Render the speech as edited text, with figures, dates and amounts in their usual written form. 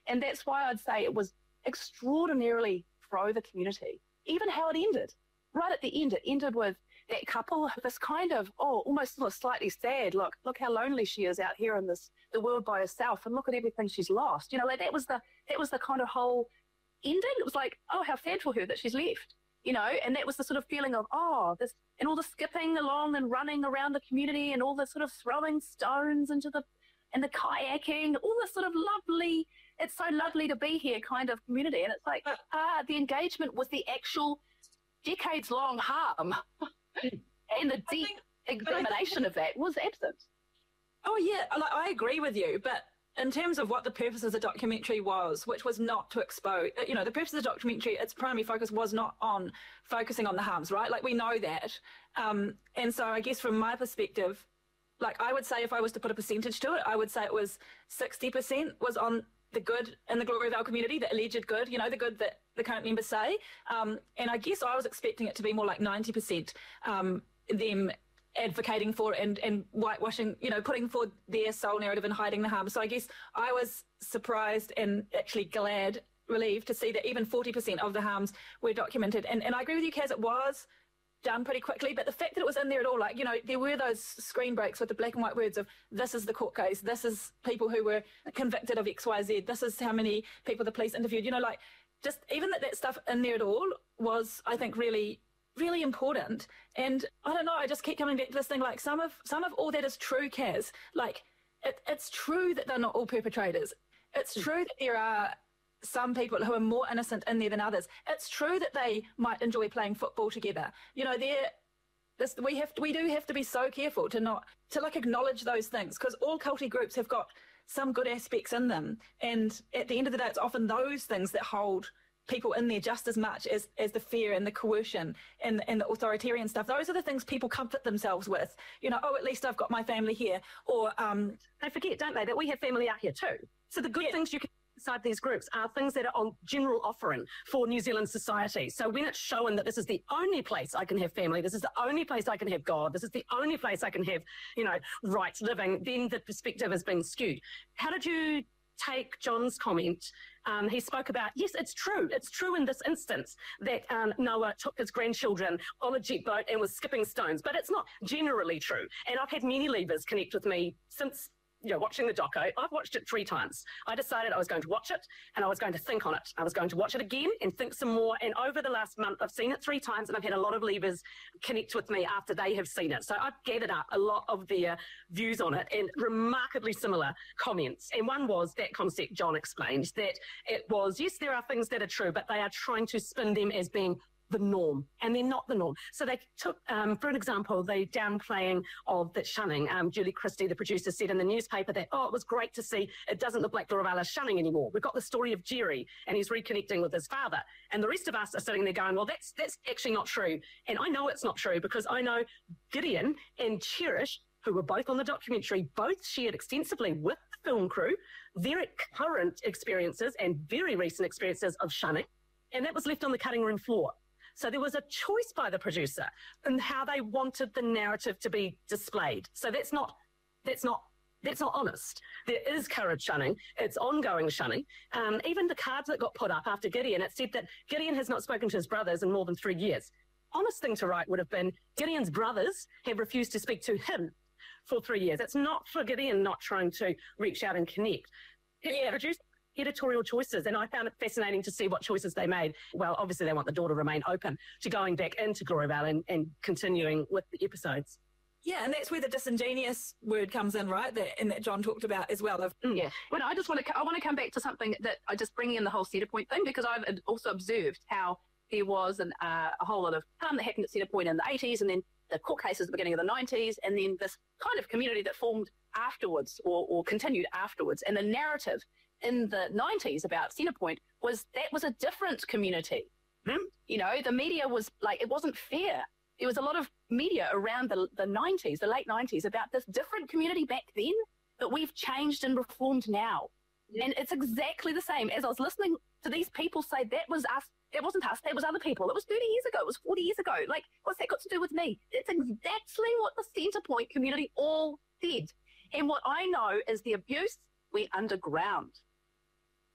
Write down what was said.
And that's why I'd say it was extraordinarily pro the community. Even how it ended. Right at the end, it ended with that couple, this kind of, almost sort of slightly sad, look how lonely she is out here in the world by herself, and look at everything she's lost. You know, like that was the kind of whole ending. It was like, oh, how sad for her that she's left, you know, and that was the sort of feeling of, this, and all the skipping along and running around the community and all the sort of throwing stones and the kayaking, all this sort of lovely, it's so lovely to be here kind of community. And it's like, the engagement with the actual decades-long harm and the deep examination of that was absent. Oh, yeah, I agree with you. But in terms of what the purpose of the documentary was, which was not to expose, you know, the purpose of the documentary, its primary focus was not on focusing on the harms, right? Like, we know that. And so I guess from my perspective, like, I would say if I was to put a percentage to it, I would say it was 60% was on the good in the Glory Vale community, the alleged good, you know, the good that the current members say. And I guess I was expecting it to be more like 90%, them advocating for it and whitewashing, you know, putting forward their sole narrative and hiding the harm. So I guess I was surprised and actually relieved to see that even 40% of the harms were documented. And I agree with you, Kaz, it was done pretty quickly, but the fact that it was in there at all, like, you know, there were those screen breaks with the black and white words of, this is the court case, this is people who were convicted of XYZ, this is how many people the police interviewed, you know, like, just even that stuff in there at all was, I think, really, really important. And I don't know, I just keep coming back to this thing, like, some of all that is true, Kaz. Like, it's true that they're not all perpetrators. It's true that there are some people who are more innocent in there than others. It's true that they might enjoy playing football together. You know, we do have to be so careful to acknowledge those things, because all culty groups have got some good aspects in them. And at the end of the day, it's often those things that hold people in there just as much as the fear and the coercion and the authoritarian stuff. Those are the things people comfort themselves with. You know, at least I've got my family here. Or they forget, don't they, that we have family out here too. So the good things you can inside these groups are things that are on general offering for New Zealand society. So when it's shown that this is the only place I can have family, this is the only place I can have God, this is the only place I can have, you know, right living, then the perspective has been skewed. How did you take John's comment? He spoke about, yes, it's true. It's true in this instance that Noah took his grandchildren on a jet boat and was skipping stones, but it's not generally true. And I've had many leavers connect with me since, you know, watching the doco. I've watched it 3 times. I decided I was going to watch it and I was going to think on it. I was going to watch it again and think some more. And over the last month, I've seen it 3 times and I've had a lot of leavers connect with me after they have seen it. So I've gathered up a lot of their views on it and remarkably similar comments. And one was that concept John explained, that it was, yes, there are things that are true, but they are trying to spin them as being the norm, and they're not the norm. So they took, for an example, the downplaying of that shunning. Julie Christie, the producer, said in the newspaper that, it was great to see it doesn't look like Glory Vale is shunning anymore. We've got the story of Jerry, and he's reconnecting with his father. And the rest of us are sitting there going, well, that's actually not true. And I know it's not true because I know Gideon and Cherish, who were both on the documentary, both shared extensively with the film crew their current experiences and very recent experiences of shunning. And that was left on the cutting room floor. So there was a choice by the producer in how they wanted the narrative to be displayed. So that's not honest. There is current shunning. It's ongoing shunning. Even the cards that got put up after Gideon, it said that Gideon has not spoken to his brothers in more than 3 years. Honest thing to write would have been Gideon's brothers have refused to speak to him for 3 years. It's not for Gideon not trying to reach out and connect. Yeah, produced editorial choices, and I found it fascinating to see what choices they made. Well, obviously they want the door to remain open to going back into Glory Vale and continuing with the episodes. Yeah, and that's where the disingenuous word comes in, right? That John talked about as well. Yeah. Well, I want to come back to something that I just bringing in the whole Centrepoint thing, because I've also observed how there was a whole lot of harm that happened at Centrepoint in the 80s, and then the court cases at the beginning of the 90s, and then this kind of community that formed afterwards or continued afterwards. And the narrative in the 90s about Centrepoint was a different community. You know, the media was like, it wasn't fair. There was a lot of media around the 90s, the late 90s, about this different community back then that we've changed and reformed now. And it's exactly the same. As I was listening to these people say, that was us, it wasn't us, that was other people. It was 30 years ago, it was 40 years ago. Like, what's that got to do with me? It's exactly what the Centrepoint community all said. And what I know is the abuse went underground.